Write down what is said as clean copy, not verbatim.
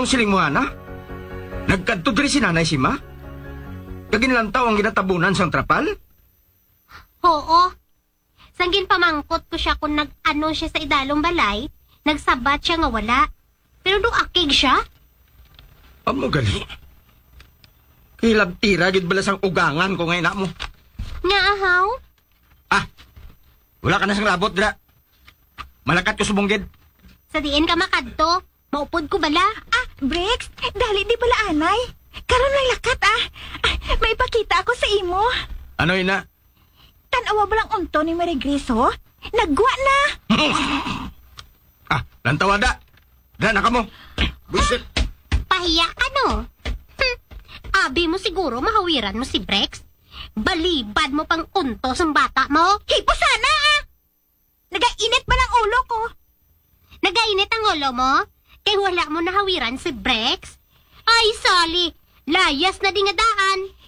Anong siling mo, ana? Nagkadto diri si nanay si ma? Kaginlantaw ang ginatabunan sang trapal? Oo. Sanggin pamangkot ko siya kung nag-ano siya sa idalong balay, nagsabat siya nga wala. Pero do akig siya. Amo gali. Kilab tira gid bala sang ugangan ko ngayon mo. Nga ahaw? Ah, wala ka na sang labot dira. Malakat ko subong gid. Sa diin ka makadto, maupod ko bala. Ah, Bricks, dali di pala anay. Karon lang lakat may ipakita ako sa imo. Ano ina? Tanawa ba lang unto ni Marigriso? Nagwa na. Ah, lantawada. Dira na kamo. Buisit. Pahiya ka no? Abi mo siguro mahawiran mo si Brex. Balibad mo pang unto sa bata mo. Hipo sana Nagainit ba ng ulo ko? Nagainit ang ulo mo? Kay wala mo nahawiran si Brex? Ay, Sally, layas na dingadaan.